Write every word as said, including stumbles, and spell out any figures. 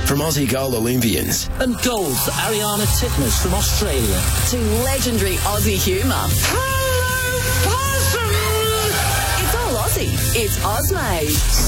from Aussie gold Olympians. And gold for Ariana Titmus from Australia. To legendary Aussie humour. Hello, possum! It's all Aussie. It's Ozmade.